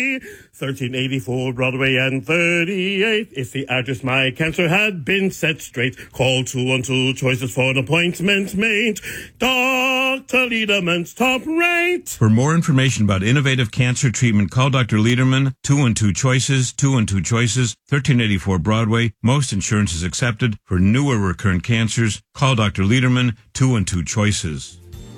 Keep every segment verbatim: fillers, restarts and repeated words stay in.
thirteen eighty-four Broadway and thirty-eighth. If the address my cancer had been set straight, call two one two choices for an appointment made. Doctor Lederman's top rate. For more information about innovative cancer treatment, call Doctor Lederman, two one two choices, two one two choices, thirteen eighty-four Broadway. Most insurance is accepted. For newer recurrent cancers, call Doctor Lederman, two one two choices.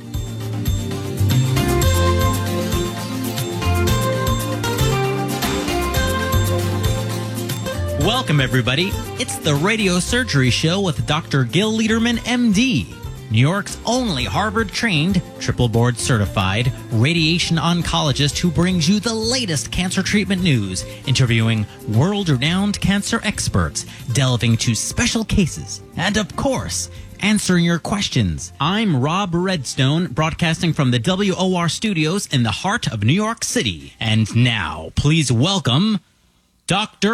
Welcome, everybody. It's the Radio Surgery Show with Doctor Gil Lederman, M D, New York's only Harvard-trained, triple board certified radiation oncologist who brings you the latest cancer treatment news, interviewing world-renowned cancer experts, delving to special cases, and, of course, answering your questions. I'm Rob Redstone, broadcasting from the W O R studios in the heart of New York City. And now, please welcome Doctor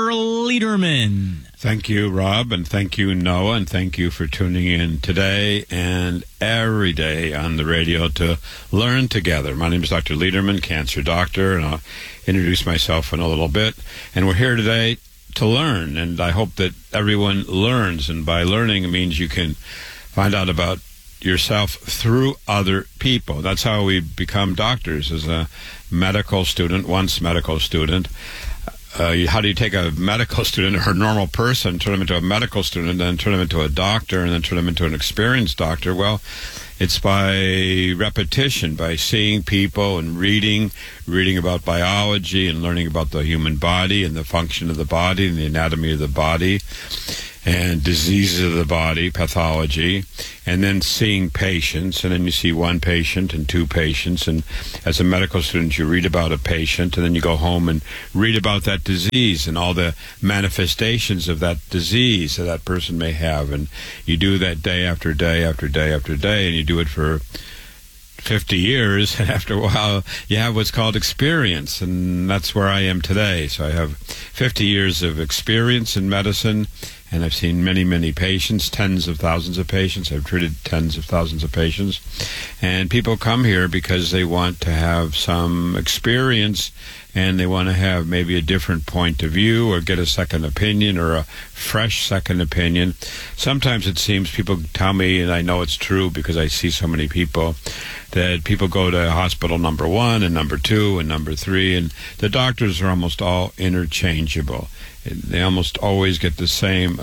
Lederman. Thank you, Rob, and thank you, Noah, and thank you for tuning in today and every day on the radio to learn together. My name is Doctor Lederman, cancer doctor, and I'll introduce myself in a little bit. And we're here today to learn, and I hope that everyone learns, and by learning it means you can find out about yourself through other people. That's how we become doctors. As a medical student, once medical student, Uh, you, how do you take a medical student or a normal person, turn them into a medical student, then turn them into a doctor, and then turn them into an experienced doctor? Well, it's by repetition, by seeing people and reading, reading about biology and learning about the human body and the function of the body and the anatomy of the body and diseases of the body, pathology, and then seeing patients, and then you see one patient and two patients, and as a medical student you read about a patient, and then you go home and read about that disease and all the manifestations of that disease that that person may have, and you do that day after day after day after day, and you do it for fifty years, and after a while you have what's called experience, and that's where I am today. So I have fifty years of experience in medicine, and I've seen many, many patients, tens of thousands of patients. I've treated tens of thousands of patients. And people come here because they want to have some experience, and they want to have maybe a different point of view or get a second opinion or a fresh second opinion. Sometimes it seems people tell me, and I know it's true because I see so many people, that people go to hospital number one and number two and number three, and the doctors are almost all interchangeable. They almost always get the same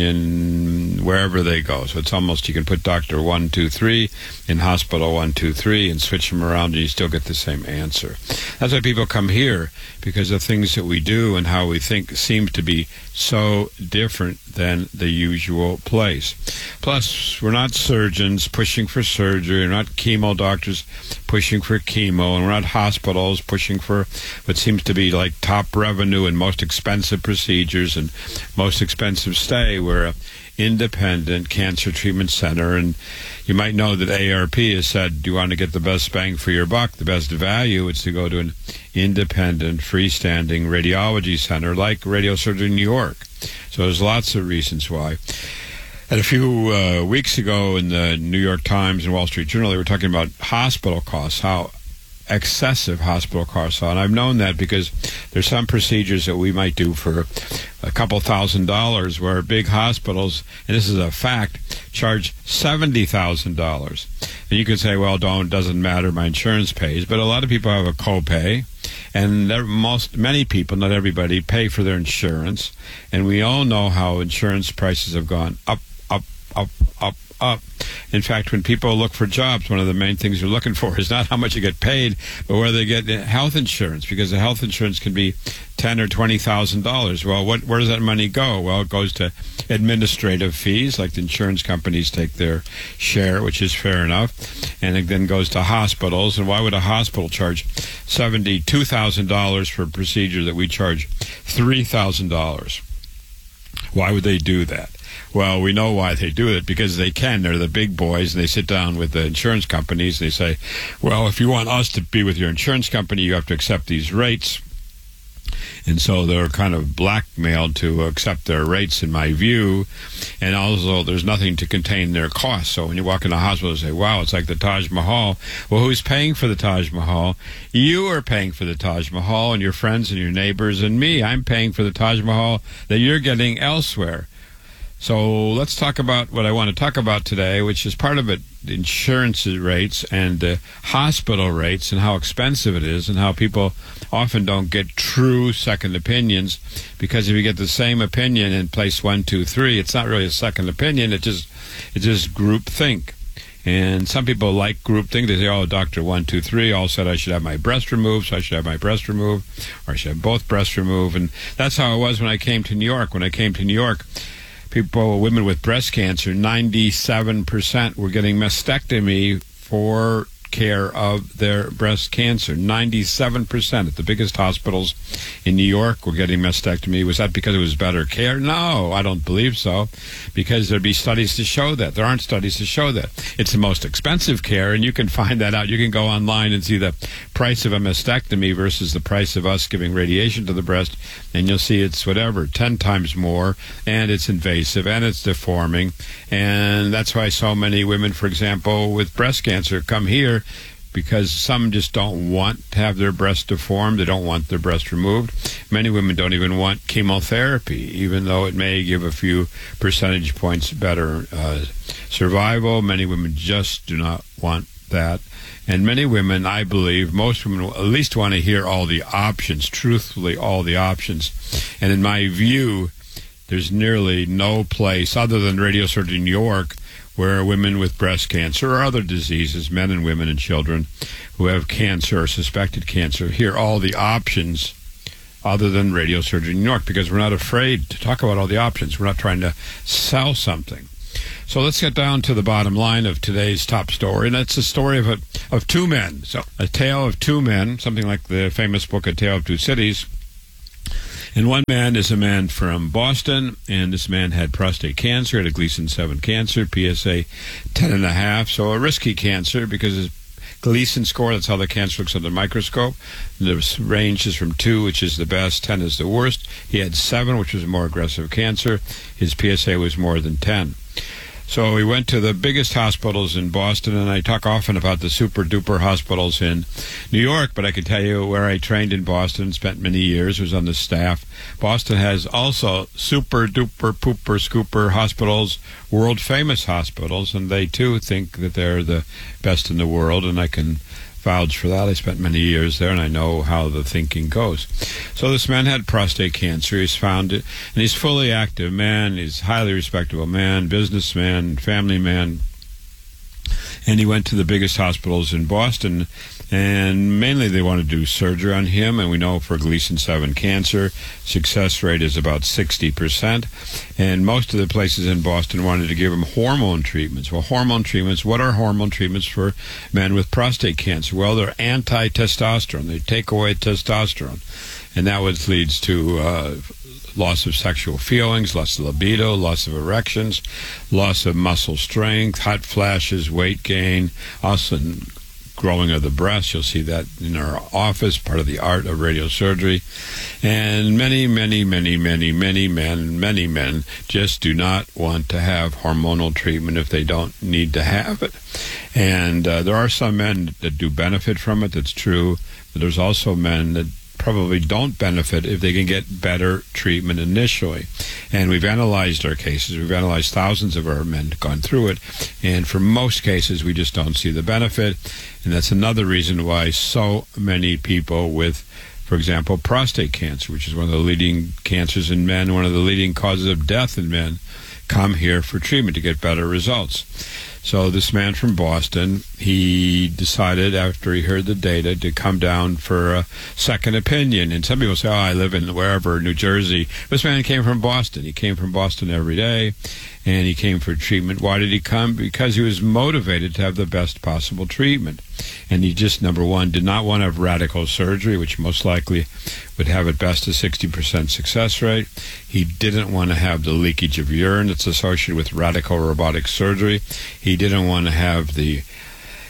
opinion wherever they go. So it's almost, you can put doctor one, two, three in hospital one, two, three and switch them around and you still get the same answer. That's why people come here, because the things that we do and how we think seems to be so different than the usual place. Plus, we're not surgeons pushing for surgery. We're not chemo doctors pushing for chemo. And we're not hospitals pushing for what seems to be like top revenue and most expensive procedures and most expensive stay. We're an independent cancer treatment center. And you might know that A R P has said, do you want to get the best bang for your buck, the best value? It's to go to an independent, freestanding radiology center like Radio Surgery New York. So there's lots of reasons why. And a few uh, weeks ago in the New York Times and Wall Street Journal, they were talking about hospital costs, how excessive hospital costs are. And I've known that because there's some procedures that we might do for a couple thousand dollars where big hospitals, and this is a fact, charge seventy thousand dollars. And you could say, well, don't, doesn't matter, my insurance pays. But a lot of people have a copay. And most, many people, not everybody, pay for their insurance. And we all know how insurance prices have gone up, up, up, up, up. In fact, when people look for jobs, one of the main things they're looking for is not how much you get paid, but where they get health insurance, because the health insurance can be ten or twenty thousand dollars. Well, what, where does that money go? Well, it goes to administrative fees, like the insurance companies take their share, which is fair enough, and it then goes to hospitals. And why would a hospital charge seventy-two thousand dollars for a procedure that we charge three thousand dollars? Why would they do that? Well, we know why they do it, because they can. They're the big boys, and they sit down with the insurance companies, and they say, well, if you want us to be with your insurance company, you have to accept these rates. And so they're kind of blackmailed to accept their rates, in my view. And also, there's nothing to contain their costs. So when you walk in the hospital and say, wow, it's like the Taj Mahal. Well, who's paying for the Taj Mahal? You are paying for the Taj Mahal, and your friends and your neighbors and me. I'm paying for the Taj Mahal that you're getting elsewhere. So let's talk about what I want to talk about today, which is part of it, insurance rates and uh, hospital rates and how expensive it is and how people often don't get true second opinions, because if you get the same opinion in place one, two, three, it's not really a second opinion. It just, it's just group think. And some people like group think. They say, oh, Doctor one, two, three all said I should have my breast removed, so I should have my breast removed, or I should have both breasts removed. And that's how it was when I came to New York. When I came to New York, people, women with breast cancer, ninety-seven percent were getting mastectomy for care of their breast cancer. ninety-seven percent at the biggest hospitals in New York were getting mastectomy. Was that because it was better care? No, I don't believe so, because there'd be studies to show that. There aren't studies to show that. It's the most expensive care, and you can find that out. You can go online and see the price of a mastectomy versus the price of us giving radiation to the breast, and you'll see it's whatever, ten times more, and it's invasive, and it's deforming, and that's why so many women, for example, with breast cancer come here, because some just don't want to have their breast deformed. They don't want their breast removed. Many women don't even want chemotherapy, even though it may give a few percentage points better uh, survival. Many women just do not want that. And many women, I believe, most women will at least want to hear all the options, truthfully all the options. And in my view, there's nearly no place other than Radiosurgery New York where women with breast cancer or other diseases, men and women and children who have cancer or suspected cancer, hear all the options other than Radiosurgery New York, because we're not afraid to talk about all the options. We're not trying to sell something. So let's get down to the bottom line of today's top story, and that's the story of a, of two men. So a tale of two men, something like the famous book A Tale of Two Cities. And one man is a man from Boston, and this man had prostate cancer, had a Gleason seven cancer, P S A ten and a half, so a risky cancer because his Gleason score, that's how the cancer looks under the microscope. The range is from two, which is the best, ten is the worst. He had seven, which was a more aggressive cancer. His P S A was more than ten. So we went to the biggest hospitals in Boston, and I talk often about the super-duper hospitals in New York, but I can tell you where I trained in Boston, spent many years, was on the staff. Boston has also super-duper, pooper, scooper hospitals, world-famous hospitals, and they, too, think that they're the best in the world, and I can vouch for that. I spent many years there, and I know how the thinking goes. So this man had prostate cancer. He's found it, and he's fully active man. He's a highly respectable man, businessman, family man. And he went to the biggest hospitals in Boston, and mainly they want to do surgery on him. And we know for Gleason seven cancer, success rate is about sixty percent. And most of the places in Boston wanted to give him hormone treatments. Well, hormone treatments, what are hormone treatments for men with prostate cancer? Well, they're anti-testosterone. They take away testosterone. And that what leads to uh, loss of sexual feelings, loss of libido, loss of erections, loss of muscle strength, hot flashes, weight gain, also growing of the breast. You'll see that in our office, part of the art of radiosurgery. And many, many, many, many, many men, many men just do not want to have hormonal treatment if they don't need to have it. And uh, there are some men that do benefit from it, that's true, but there's also men that probably don't benefit if they can get better treatment initially. And we've analyzed our cases. We've analyzed thousands of our men, gone through it, and for most cases we just don't see the benefit. And that's another reason why so many people with, for example, prostate cancer, which is one of the leading cancers in men, one of the leading causes of death in men, come here for treatment to get better results. So this man from Boston, he decided after he heard the data to come down for a second opinion. And some people say, oh, I live in wherever, New Jersey. This man came from Boston. He came from Boston every day, and he came for treatment. Why did he come? Because he was motivated to have the best possible treatment. And he just, number one, did not want to have radical surgery, which most likely would have at best a sixty percent success rate. He didn't want to have the leakage of urine that's associated with radical robotic surgery. He didn't want to have the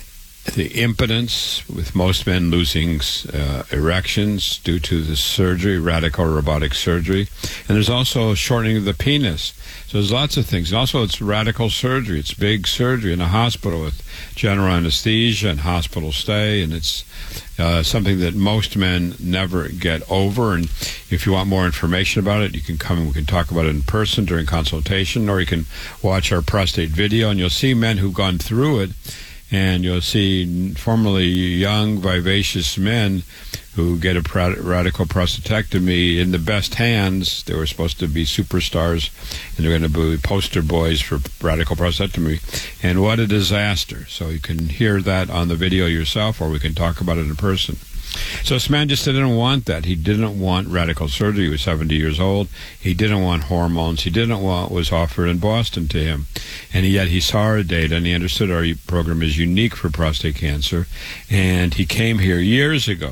the impotence with most men losing uh, erections due to the surgery, radical robotic surgery. And there's also shortening of the penis. So there's lots of things. And also it's radical surgery. It's big surgery in a hospital with general anesthesia and hospital stay. And it's uh, something that most men never get over. And if you want more information about it, you can come and we can talk about it in person during consultation, or you can watch our prostate video, and you'll see men who've gone through it. And you'll see formerly young, vivacious men who get a radical prostatectomy in the best hands. They were supposed to be superstars, and they're going to be poster boys for radical prostatectomy. And what a disaster. So you can hear that on the video yourself, or we can talk about it in person. So this man just didn't want that. He didn't want radical surgery. He was seventy years old. He didn't want hormones. He didn't want what was offered in Boston to him. And yet he saw our data, and he understood our program is unique for prostate cancer. And he came here years ago.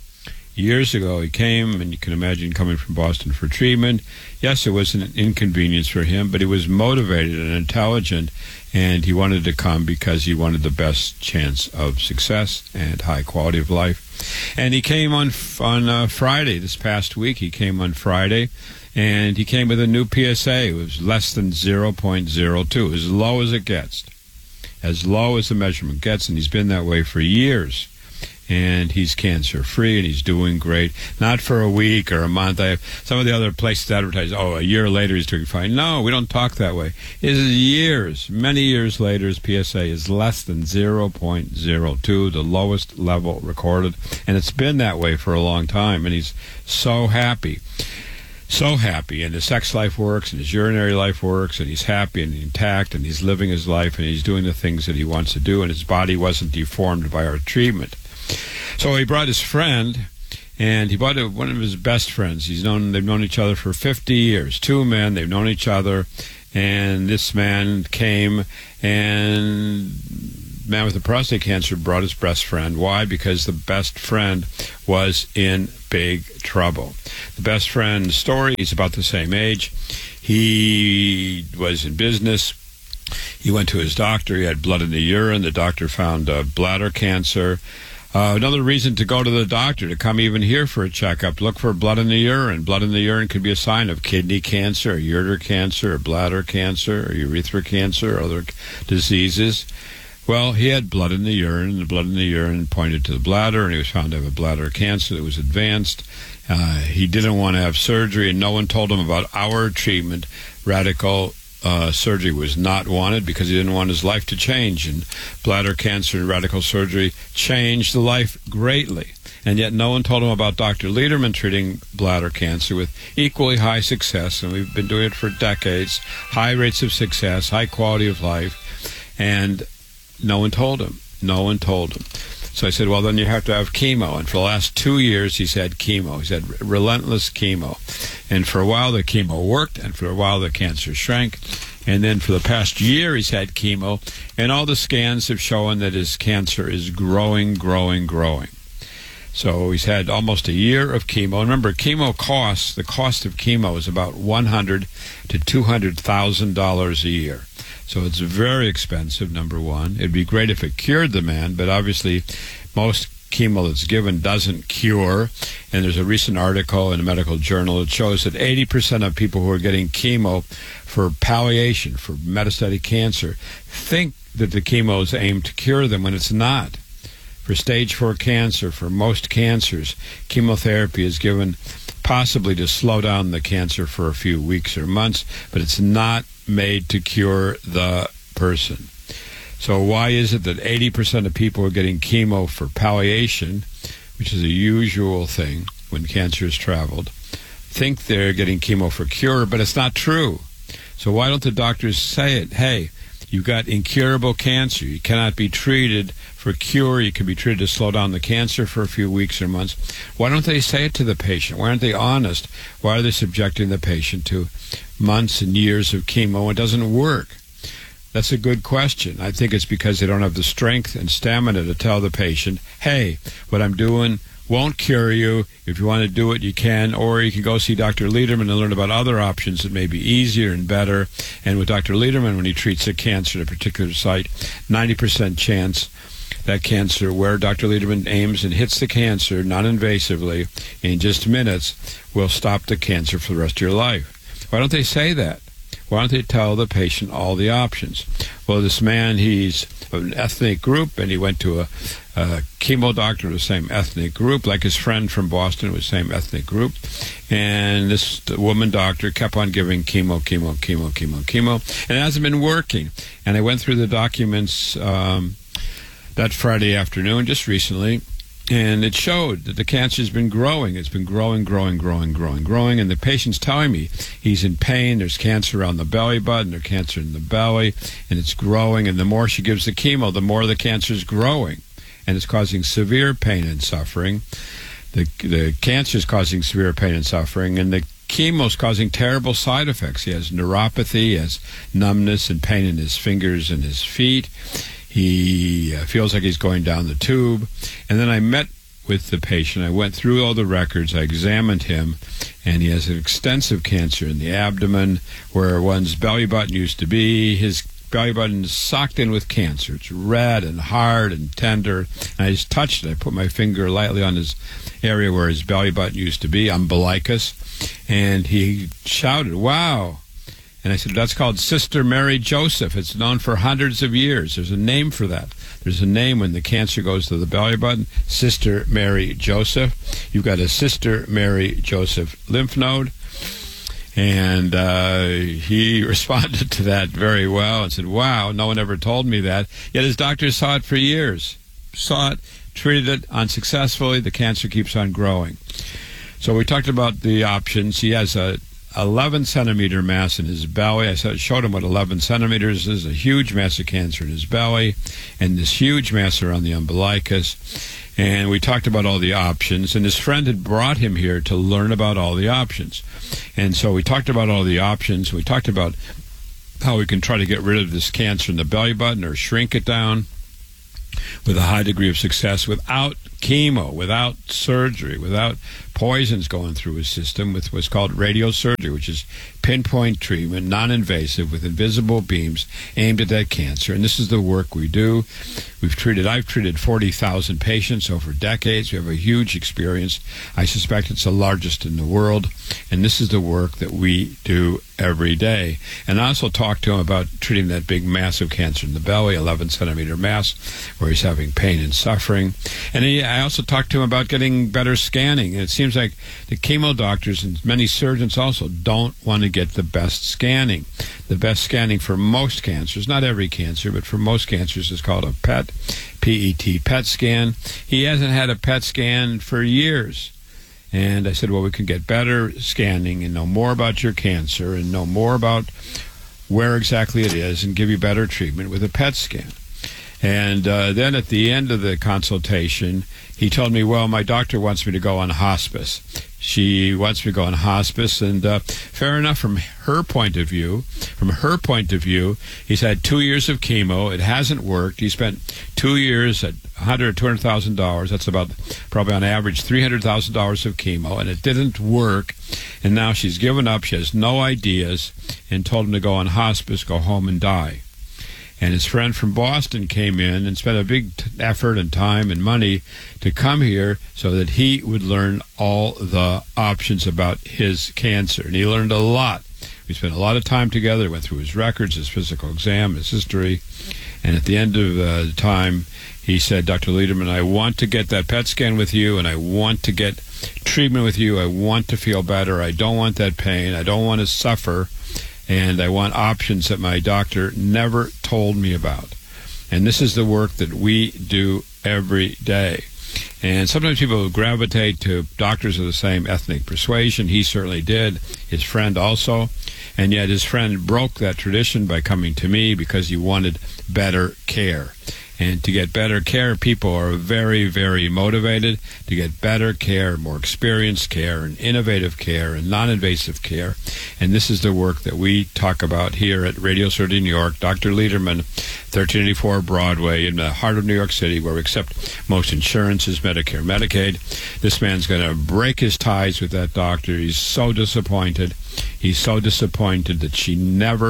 Years ago, he came, and you can imagine coming from Boston for treatment. Yes, it was an inconvenience for him, but he was motivated and intelligent, and he wanted to come because he wanted the best chance of success and high quality of life. And he came on on uh, Friday, this past week. He came on Friday, and he came with a new P S A. It was less than zero point zero two, as low as it gets, as low as the measurement gets, and he's been that way for years. And he's cancer-free, and he's doing great. Not for a week or a month. I have some of the other places advertise, oh, a year later he's doing fine. No, we don't talk that way. It is years, many years later, his P S A is less than zero point zero two, the lowest level recorded. And it's been that way for a long time, and he's so happy. So happy, and his sex life works, and his urinary life works, and he's happy and intact, and he's living his life, and he's doing the things that he wants to do, and his body wasn't deformed by our treatment. So he brought his friend, and he brought one of his best friends. He's known they've known each other for fifty years. Two men, they've known each other, and this man came, and the man with the prostate cancer brought his best friend. Why? Because the best friend was in big trouble. The best friend's story, he's about the same age. He was in business. He went to his doctor. He had blood in the urine. The doctor found uh, bladder cancer. Uh, another reason to go to the doctor, to come even here for a checkup, look for blood in the urine. Blood in the urine could be a sign of kidney cancer, or ureter cancer, or bladder cancer, or urethra cancer, or other diseases. Well, he had blood in the urine, and the blood in the urine pointed to the bladder, and he was found to have a bladder cancer that was advanced. Uh, he didn't want to have surgery, and no one told him about our treatment. Radical Uh, surgery was not wanted because he didn't want his life to change, and bladder cancer and radical surgery changed the life greatly. And yet no one told him about Doctor Lederman treating bladder cancer with equally high success, and we've been doing it for decades, high rates of success, high quality of life, and no one told him. No one told him. So I said, well, then you have to have chemo. And for the last two years, he's had chemo. He's had relentless chemo. And for a while, the chemo worked, and for a while, the cancer shrank. And then for the past year, he's had chemo, and all the scans have shown that his cancer is growing, growing, growing. So he's had almost a year of chemo. Remember, chemo costs, the cost of chemo is about one hundred thousand to two hundred thousand dollars a year. So it's very expensive, number one. It'd be great if it cured the man, but obviously most chemo that's given doesn't cure. And there's a recent article in a medical journal that shows that eighty percent of people who are getting chemo for palliation, for metastatic cancer, think that the chemo is aimed to cure them when it's not. For stage four cancer, for most cancers, chemotherapy is given possibly to slow down the cancer for a few weeks or months, but it's not made to cure the person. So why is it that eighty percent of people are getting chemo for palliation, which is a usual thing when cancer has traveled, think they're getting chemo for cure, but it's not true. So why don't the doctors say it? Hey, you've got incurable cancer. You cannot be treated for cure. You can be treated to slow down the cancer for a few weeks or months. Why don't they say it to the patient? Why aren't they honest? Why are they subjecting the patient to months and years of chemo? It doesn't work. That's a good question. I think it's because they don't have the strength and stamina to tell the patient, hey, what I'm doing won't cure you. If you want to do it, you can, or you can go see Doctor Lederman and learn about other options that may be easier and better. And with Doctor Lederman, when he treats a cancer at a particular site, ninety percent chance that cancer where Doctor Lederman aims and hits the cancer non-invasively in just minutes will stop the cancer for the rest of your life. Why don't they say that? Why don't they tell the patient all the options? Well, this man, he's an ethnic group, and he went to a, a chemo doctor of the same ethnic group, like his friend from Boston was the same ethnic group. And this woman doctor kept on giving chemo, chemo, chemo, chemo, chemo, and it hasn't been working. And I went through the documents um, that Friday afternoon, just recently, and it showed that the cancer has been growing. It's been growing, growing, growing, growing, growing. And the patient's telling me he's in pain. There's cancer around the belly button. There's cancer in the belly, and it's growing. And the more she gives the chemo, the more the cancer is growing. And it's causing severe pain and suffering. The, the cancer is causing severe pain and suffering. And the chemo is causing terrible side effects. He has neuropathy, he has numbness and pain in his fingers and his feet. He uh, feels like he's going down the tube. And then I met with the patient. I went through all the records. I examined him, and he has an extensive cancer in the abdomen where one's belly button used to be. His belly button is socked in with cancer. It's red and hard and tender. And I just touched it. I put my finger lightly on his area where his belly button used to be, umbilicus. And he shouted, "Wow." And I said, "That's called Sister Mary Joseph. It's known for hundreds of years. There's a name for that. There's a name when the cancer goes to the belly button, Sister Mary Joseph. You've got a Sister Mary Joseph lymph node." And uh, he responded to that very well and said, "Wow, no one ever told me that." Yet his doctor saw it for years, saw it, treated it unsuccessfully. The cancer keeps on growing. So we talked about the options. He has a eleven centimeter mass in his belly. I showed him what eleven centimeters is, a huge mass of cancer in his belly, and this huge mass around the umbilicus. And we talked about all the options, and his friend had brought him here to learn about all the options. And so we talked about all the options. We talked about how we can try to get rid of this cancer in the belly button or shrink it down with a high degree of success without chemo, without surgery, without poisons going through his system, with what's called radiosurgery, which is pinpoint treatment, non-invasive, with invisible beams aimed at that cancer. And this is the work we do. We've treated, I've treated forty thousand patients over decades. We have a huge experience. I suspect it's the largest in the world. And this is the work that we do every day. And I also talked to him about treating that big massive cancer in the belly, eleven centimeter mass, where he's having pain and suffering. And he, I also talked to him about getting better scanning. And it seems like the chemo doctors and many surgeons also don't want to get the best scanning. The best scanning for most cancers, not every cancer, but for most cancers, is called a P E T, P E T, P E T scan. He hasn't had a P E T scan for years. And I said, well, we can get better scanning and know more about your cancer and know more about where exactly it is and give you better treatment with a P E T scan. And uh, then at the end of the consultation, he told me, well, my doctor wants me to go on hospice. She wants me to go on hospice, and uh, fair enough from her point of view. From her point of view, he's had two years of chemo. It hasn't worked. He spent two years at one hundred thousand dollars, two hundred thousand dollars. That's about probably on average three hundred thousand dollars of chemo, and it didn't work. And now she's given up. She has no ideas and told him to go on hospice, go home and die. And his friend from Boston came in and spent a big t- effort and time and money to come here so that he would learn all the options about his cancer. And he learned a lot. We spent a lot of time together, went through his records, his physical exam, his history. And at the end of uh, the time, he said, Doctor Lederman, I want to get that P E T scan with you, and I want to get treatment with you. I want to feel better. I don't want that pain. I don't want to suffer. And I want options that my doctor never told me about. And this is the work that we do every day. And sometimes people gravitate to doctors of the same ethnic persuasion. He certainly did. His friend also. And yet his friend broke that tradition by coming to me because he wanted better care. And to get better care, people are very, very motivated to get better care, more experienced care, and innovative care, and non-invasive care. And this is the work that we talk about here at Radio Surgery New York. Doctor Lederman, thirteen eighty-four Broadway, in the heart of New York City, where we accept most insurances, Medicare, Medicaid. This man's going to break his ties with that doctor. He's so disappointed. He's so disappointed that she never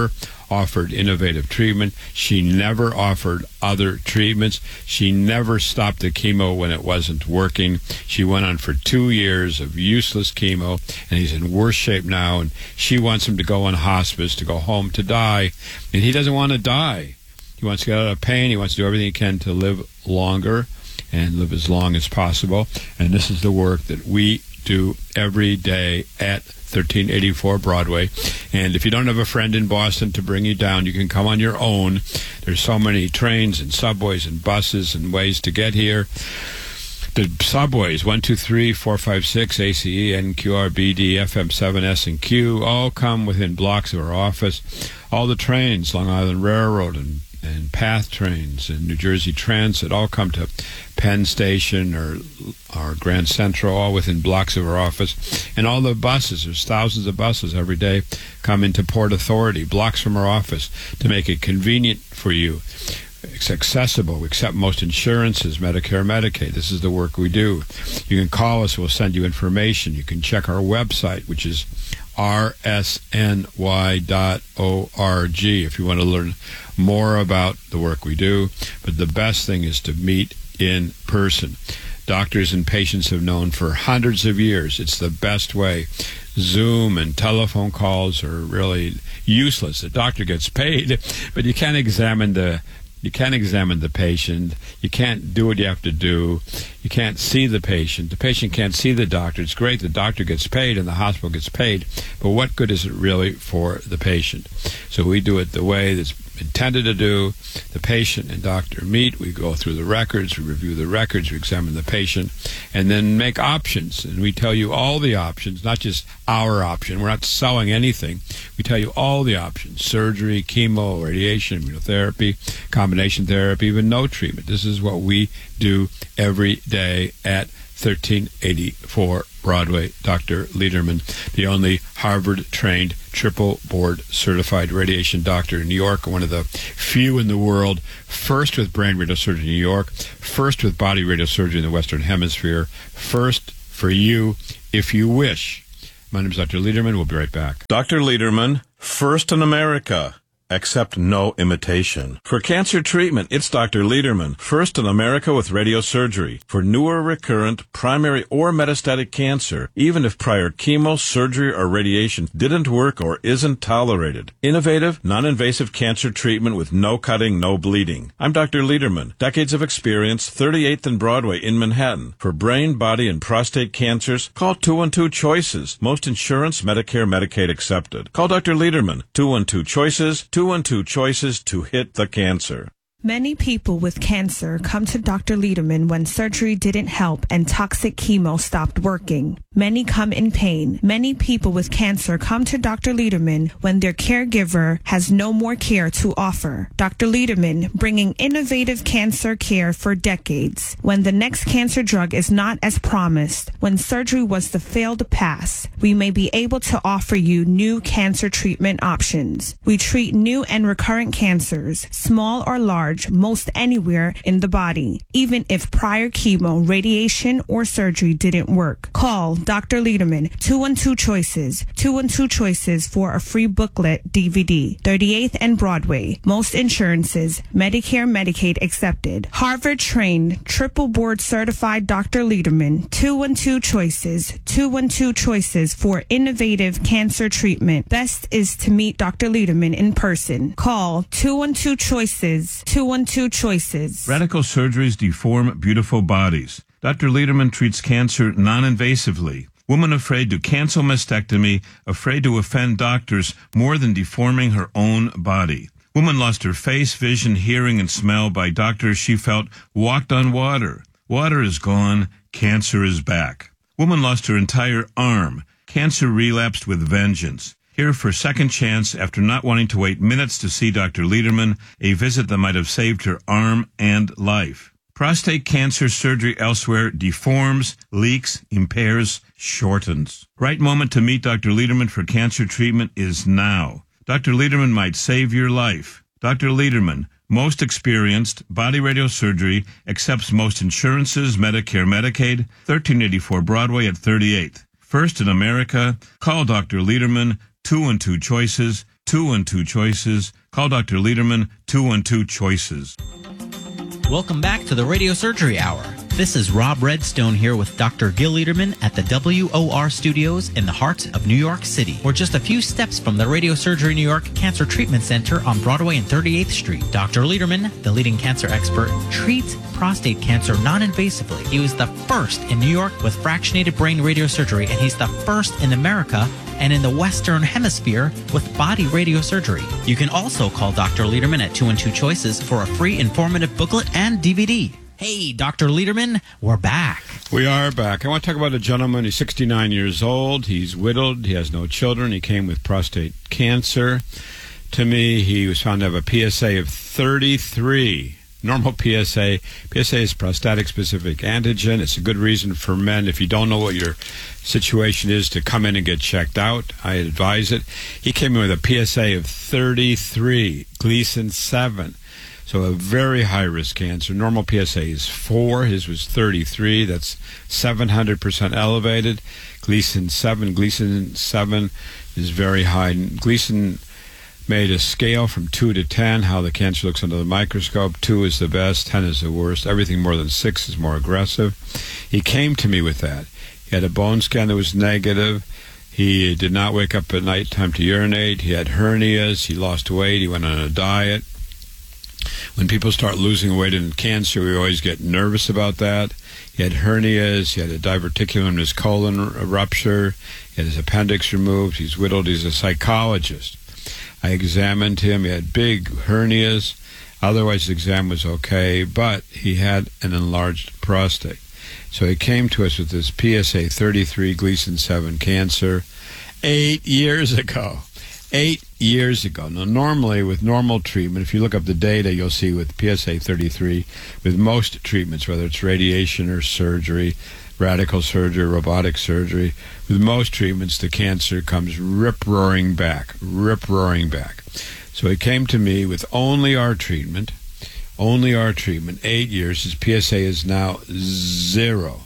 offered innovative treatment. She never offered other treatments. She never stopped the chemo when it wasn't working. She went on for two years of useless chemo, and he's in worse shape now, and she wants him to go on hospice, to go home to die, and he doesn't want to die. He wants to get out of pain. He wants to do everything he can to live longer and live as long as possible, and this is the work that we do every day at thirteen eighty-four Broadway. And if you don't have a friend in Boston to bring you down, you can come on your own. There's so many trains and subways and buses and ways to get here. The subways, one two three, four five six, A C E, N Q R, B D, F M seven, S, and Q, all come within blocks of our office. All the trains, Long Island Railroad and and PATH trains and New Jersey Transit all come to Penn Station or, or Grand Central, all within blocks of our office. And all the buses, there's thousands of buses every day, come into Port Authority, blocks from our office, to make it convenient for you. It's accessible. We accept most insurances, Medicare, Medicaid. This is the work we do. You can call us. We'll send you information. You can check our website, which is r s n y dot org, if you want to learn more about the work we do. But the best thing is to meet in person. Doctors and patients have known for hundreds of years it's the best way. Zoom and telephone calls are really useless. The doctor gets paid, but you can't examine the You can't examine the patient. You can't do what you have to do. You can't see the patient. The patient can't see the doctor. It's great the doctor gets paid and the hospital gets paid, but what good is it really for the patient? So we do it the way that's intended to do. The patient and doctor meet. We go through the records. We review the records. We examine the patient, and then make options. And we tell you all the options, not just our option. We're not selling anything. We tell you all the options: surgery, chemo, radiation, immunotherapy, combination therapy, even no treatment. This is what we do every day at thirteen eighty-four Broadway. Doctor Lederman, the only Harvard-trained, triple-board certified radiation doctor in New York, one of the few in the world, first with brain radiosurgery in New York, first with body radiosurgery in the Western Hemisphere, first for you if you wish. My name is Doctor Lederman. We'll be right back. Doctor Lederman, first in America. Accept no imitation. For cancer treatment, it's Doctor Lederman, first in America with radiosurgery. For newer, recurrent, primary, or metastatic cancer, even if prior chemo, surgery, or radiation didn't work or isn't tolerated. Innovative, non-invasive cancer treatment with no cutting, no bleeding. I'm Doctor Lederman, decades of experience, thirty-eighth and Broadway in Manhattan. For brain, body, and prostate cancers, call two one two choices. Most insurance, Medicare, Medicaid accepted. Call Doctor Lederman, two one two choices, two one two choices to hit the cancer. Many people with cancer come to Doctor Lederman when surgery didn't help and toxic chemo stopped working. Many come in pain. Many people with cancer come to Doctor Lederman when their caregiver has no more care to offer. Doctor Lederman, bringing innovative cancer care for decades. When the next cancer drug is not as promised, when surgery was the failed pass, we may be able to offer you new cancer treatment options. We treat new and recurrent cancers, small or large, most anywhere in the body, even if prior chemo, radiation, or surgery didn't work. Call Doctor Lederman, two one two choices, two one two choices for a free booklet D V D, thirty-eighth and Broadway. Most insurances, Medicare, Medicaid accepted. Harvard-trained, triple-board certified Doctor Lederman, two one two choices, two one two choices for innovative cancer treatment. Best is to meet Doctor Lederman in person. Call two one two choices, two one two choices. Radical surgeries deform beautiful bodies. Doctor Lederman treats cancer non-invasively. Woman afraid to cancel mastectomy, afraid to offend doctors more than deforming her own body. Woman lost her face, vision, hearing, and smell by doctors she felt walked on water. Water is gone. Cancer is back. Woman lost her entire arm. Cancer relapsed with vengeance. Here for second chance after not wanting to wait minutes to see Doctor Lederman, a visit that might have saved her arm and life. Prostate cancer surgery elsewhere deforms, leaks, impairs, shortens. Right moment to meet Doctor Lederman for cancer treatment is now. Doctor Lederman might save your life. Doctor Lederman, most experienced, body radiosurgery, accepts most insurances, Medicare, Medicaid, thirteen eighty-four Broadway at thirty-eighth. First in America, call Doctor Lederman, two one two choices, two one two, CHOICES. Call Doctor Lederman, two one two, CHOICES. Welcome back to the Radio Surgery Hour. This is Rob Redstone here with Doctor Gil Lederman at the W O R Studios in the heart of New York City. We're just a few steps from the Radio Surgery New York Cancer Treatment Center on Broadway and thirty-eighth Street. Doctor Lederman, the leading cancer expert, treats prostate cancer non-invasively. He was the first in New York with fractionated brain radiosurgery, and he's the first in America and in the Western Hemisphere with body radiosurgery. You can also call Doctor Lederman at two one two, CHOICES for a free informative booklet and D V D. Hey, Doctor Lederman, we're back. We are back. I want to talk about a gentleman. He's sixty-nine years old. He's widowed. He has no children. He came with prostate cancer. To me, he was found to have a P S A of thirty-three. Normal P S A. P S A is prostatic-specific antigen. It's a good reason for men, if you don't know what your situation is, to come in and get checked out. I advise it. He came in with a P S A of thirty-three, Gleason seven. So a very high-risk cancer. Normal P S A is four. His was thirty-three. That's seven hundred percent elevated. Gleason seven. Gleason seven is very high. Gleason made a scale from two to ten, how the cancer looks under the microscope. two is the best, ten is the worst. Everything more than six is more aggressive. He came to me with that. He had a bone scan that was negative. He did not wake up at night time to urinate. He had hernias. He lost weight. He went on a diet. When people start losing weight in cancer, we always get nervous about that. He had hernias. He had a diverticulum in his colon rupture. He had his appendix removed. He's widowed. He's a psychologist. I examined him. He had big hernias. Otherwise, the exam was okay, but he had an enlarged prostate. So he came to us with this P S A thirty-three, Gleason seven cancer eight years ago. Eight years ago. Now, normally, with normal treatment, if you look up the data, you'll see with P S A thirty-three, with most treatments, whether it's radiation or surgery, radical surgery, robotic surgery, with most treatments, the cancer comes rip-roaring back, rip-roaring back. So he came to me with only our treatment, only our treatment, eight years. His P S A is now zero.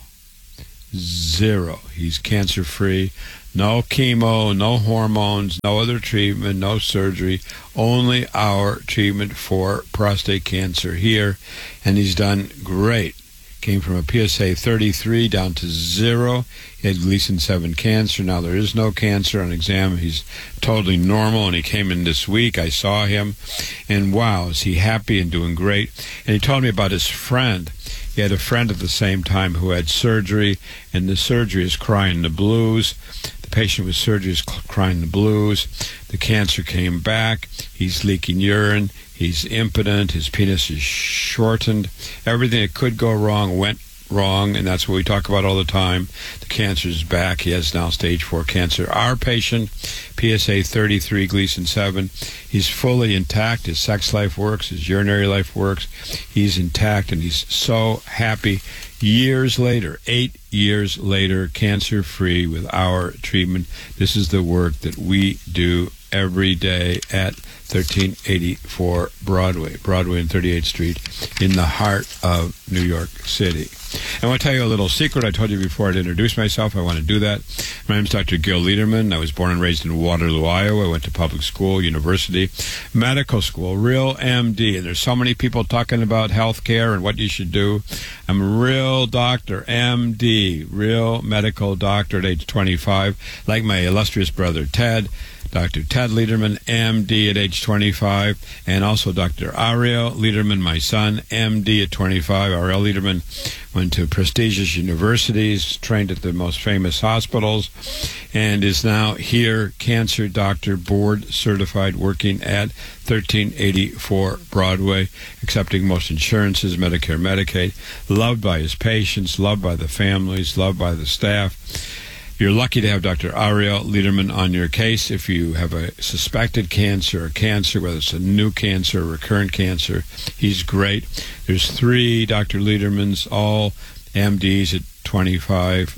Zero. He's cancer-free. No chemo, no hormones, no other treatment, no surgery, only our treatment for prostate cancer here, and he's done great. Came from a P S A thirty-three down to zero. He had Gleason seven cancer. Now there is no cancer. On exam, he's totally normal, and he came in this week. I saw him, and wow, is he happy and doing great. And he told me about his friend. He had a friend at the same time who had surgery, and the surgery is crying the blues. The patient with surgery is crying the blues. The cancer came back. He's leaking urine. He's impotent. His penis is shortened. Everything that could go wrong went wrong, and that's what we talk about all the time. The cancer is back. He has now stage four cancer. Our patient, P S A thirty-three, Gleason seven, he's fully intact. His sex life works. His urinary life works. He's intact, and he's so happy. Years later, eight years later, cancer-free with our treatment. This is the work that we do every day at thirteen eighty-four Broadway, Broadway and thirty-eighth Street, in the heart of New York City. I want to tell you a little secret. I told you before I'd introduce myself. I want to do that. My name is Doctor Gil Lederman. I was born and raised in Waterloo, Iowa. I went to public school, university, medical school, real M D. And there's so many people talking about health care and what you should do. I'm a real doctor, M D, real medical doctor at age twenty-five, like my illustrious brother Ted. Doctor Ted Lederman, M D at age twenty-five, and also Doctor Ariel Lederman, my son, M D at twenty-five. Ariel Lederman went to prestigious universities, trained at the most famous hospitals, and is now here, cancer doctor, board certified, working at thirteen eighty-four Broadway, accepting most insurances, Medicare, Medicaid, loved by his patients, loved by the families, loved by the staff. You're lucky to have Doctor Ariel Lederman on your case. If you have a suspected cancer or cancer, whether it's a new cancer or recurrent cancer, he's great. There's three Doctor Ledermans, all M Ds at twenty-five.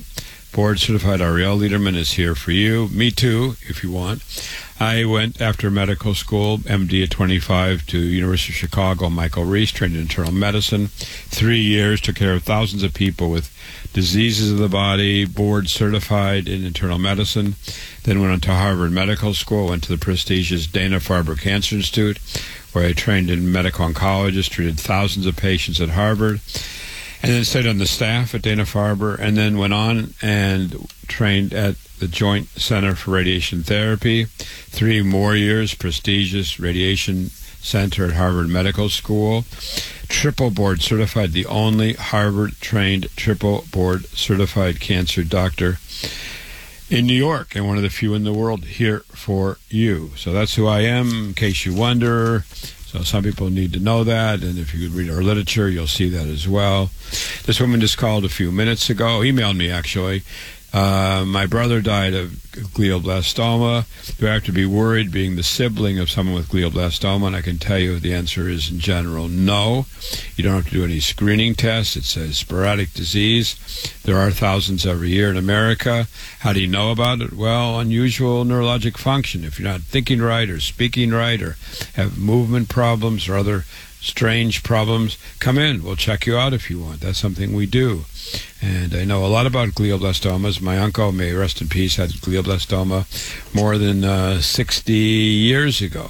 board-certified Ariel Liederman is here for you. Me too, if you want. I went after medical school, M D at twenty-five, to University of Chicago. Michael Reese, trained in internal medicine. Three years, took care of thousands of people with diseases of the body, board-certified in internal medicine. Then went on to Harvard Medical School, went to the prestigious Dana-Farber Cancer Institute, where I trained in medical oncologist, treated thousands of patients at Harvard, and then stayed on the staff at Dana-Farber, and then went on and trained at the Joint Center for Radiation Therapy. Three more years, prestigious radiation center at Harvard Medical School. Triple board certified, the only Harvard-trained triple board certified cancer doctor in New York, and one of the few in the world here for you. So that's who I am, in case you wonder. So some people need to know that, and if you read our literature, you'll see that as well. This woman just called a few minutes ago, emailed me actually. Uh, my brother died of glioblastoma. Do I have to be worried being the sibling of someone with glioblastoma? And I can tell you the answer is, in general, no. You don't have to do any screening tests. It's a sporadic disease. There are thousands every year in America. How do you know about it? Well, unusual neurologic function. If you're not thinking right or speaking right or have movement problems or other strange problems, come in. We'll check you out if you want. That's something we do. And I know a lot about glioblastomas. My uncle, may rest in peace, had glioblastoma more than uh, sixty years ago.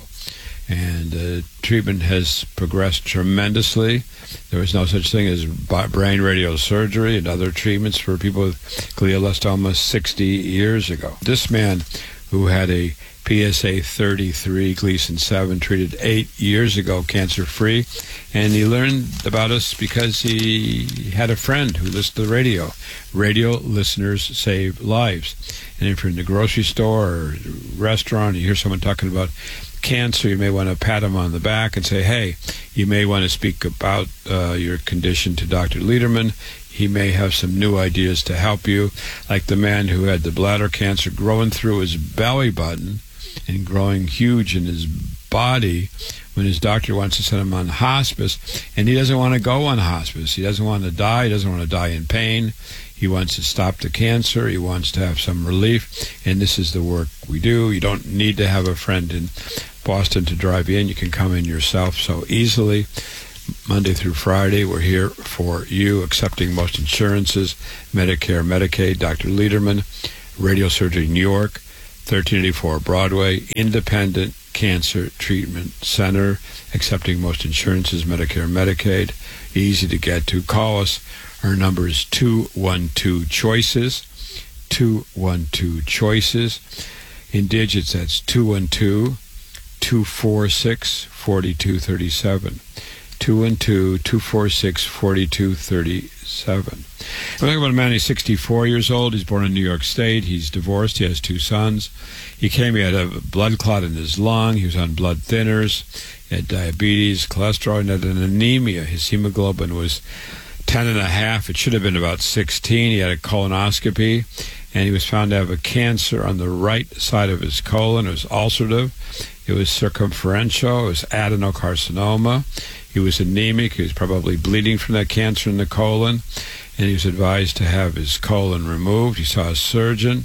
And uh, treatment has progressed tremendously. There was no such thing as brain radiosurgery and other treatments for people with glioblastoma sixty years ago. This man, who had a P S A thirty-three, Gleason seven, treated eight years ago, cancer-free. And he learned about us because he had a friend who listened to the radio. Radio listeners save lives. And if you're in the grocery store or restaurant, you hear someone talking about cancer, you may want to pat them on the back and say, hey, you may want to speak about uh, your condition to Doctor Liederman. He may have some new ideas to help you, like the man who had the bladder cancer growing through his belly button and growing huge in his body when his doctor wants to send him on hospice, and he doesn't want to go on hospice. He doesn't want to die. He doesn't want to die in pain. He wants to stop the cancer. He wants to have some relief, and this is the work we do. You don't need to have a friend in Boston to drive you in. You can come in yourself so easily. Monday through Friday, we're here for you, accepting most insurances, Medicare, Medicaid. Doctor Liederman, Radiosurgery New York, thirteen eighty-four Broadway, Independent Cancer Treatment Center, accepting most insurances, Medicare, Medicaid. Easy to get to. Call us. Our number is two one two choices, two one two choices. In digits, that's two one two, two four six, four two three seven. two one two, two four six, four two three seven. We're talking about a man, he's sixty-four years old. He's born in New York State. He's divorced. He has two sons. He came, he had a blood clot in his lung. He was on blood thinners. He had diabetes, cholesterol, and had an anemia. His hemoglobin was ten and a half. It should have been about sixteen. He had a colonoscopy, and he was found to have a cancer on the right side of his colon. It was ulcerative. It was circumferential. It was adenocarcinoma. He was anemic. He was probably bleeding from that cancer in the colon, and he was advised to have his colon removed. He saw a surgeon,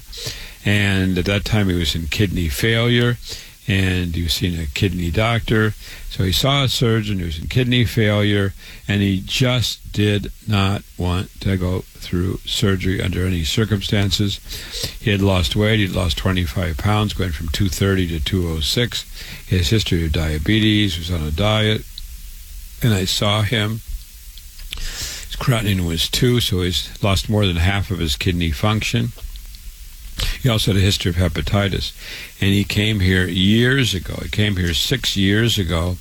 and at that time he was in kidney failure, and he was seeing a kidney doctor. So he saw a surgeon, he was in kidney failure, and he just did not want to go through surgery under any circumstances. He had lost weight. He'd lost twenty-five pounds, going from two thirty to two oh six. He has history of diabetes, was on a diet, and I saw him. His creatinine was two, so he's lost more than half of his kidney function. He also had a history of hepatitis, and he came here years ago. He came here six years ago,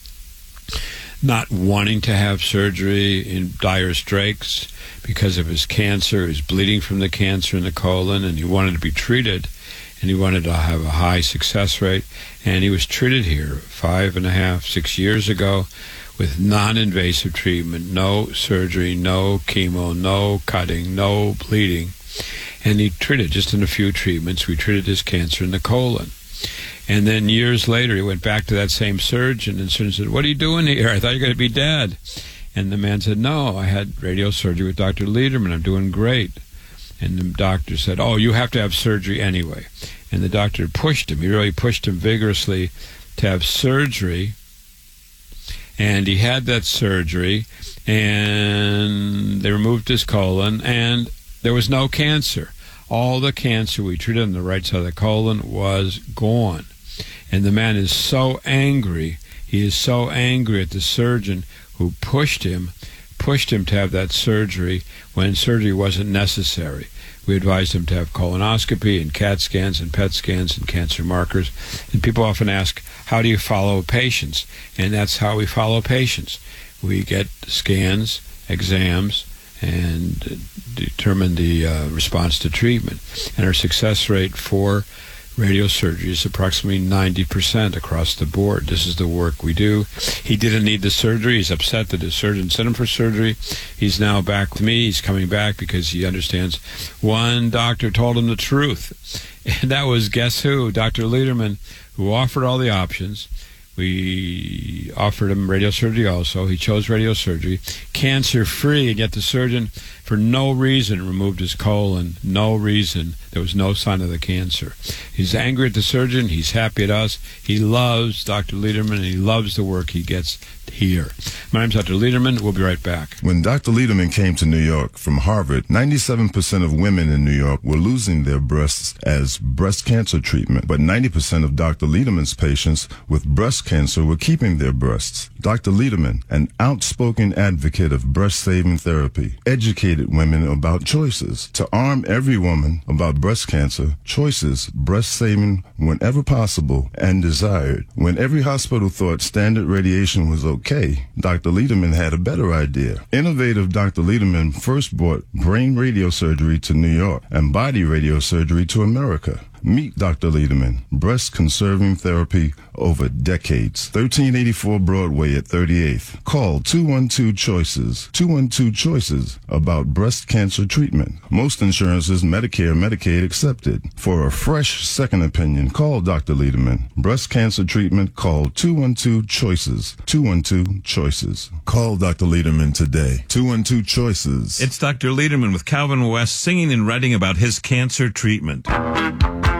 not wanting to have surgery, in dire straits because of his cancer. He was bleeding from the cancer in the colon, and he wanted to be treated, and he wanted to have a high success rate. And he was treated here five and a half, six years ago with non-invasive treatment, no surgery, no chemo, no cutting, no bleeding. And he treated, just in a few treatments, we treated his cancer in the colon. And then years later, he went back to that same surgeon, and the surgeon said, "What are you doing here? I thought you were going to be dead." And the man said, "No, I had radiosurgery with Doctor Liederman. I'm doing great." And the doctor said, oh, you have to have surgery anyway. And the doctor pushed him. He really pushed him vigorously to have surgery. And he had that surgery, and they removed his colon, and there was no cancer. All the cancer we treated on the right side of the colon was gone. And the man is so angry. He is so angry at the surgeon who pushed him, pushed him to have that surgery when surgery wasn't necessary. We advised him to have colonoscopy and CAT scans and P E T scans and cancer markers. And people often ask, how do you follow patients? And that's how we follow patients. We get scans, exams, and determine the uh, response to treatment. And our success rate for radiosurgery is approximately ninety percent across the board. This is the work we do. He didn't need the surgery. He's upset that his surgeon sent him for surgery. He's now back with me. He's coming back because he understands one doctor told him the truth. And that was, guess who? Doctor Lederman, who offered all the options. We offered him radiosurgery also. He chose radiosurgery, cancer-free, and yet the surgeon, for no reason, removed his colon. No reason. There was no sign of the cancer. He's angry at the surgeon. He's happy at us. He loves Doctor Lederman, and he loves the work he gets here. My name's Doctor Lederman. We'll be right back. When Doctor Lederman came to New York from Harvard, ninety-seven percent of women in New York were losing their breasts as breast cancer treatment, but ninety percent of Doctor Lederman's patients with breast cancer were keeping their breasts. Doctor Lederman, an outspoken advocate of breast-saving therapy, educated women about choices. To arm every woman about breast cancer, choices, breast-saving whenever possible and desired. When every hospital thought standard radiation was okay, Doctor Lederman had a better idea. Innovative Doctor Lederman first brought brain radiosurgery to New York and body radiosurgery to America. Meet Doctor Lederman, breast-conserving therapy over decades. thirteen eighty-four Broadway at thirty-eighth. Call two one two choices, two one two choices about breast cancer treatment. Most insurances, Medicare, Medicaid accepted. For a fresh second opinion, call Doctor Lederman. Breast cancer treatment, call two one two choices, two one two choices. Call Doctor Lederman today. two one two choices. It's Doctor Lederman with Calvin West singing and writing about his cancer treatment.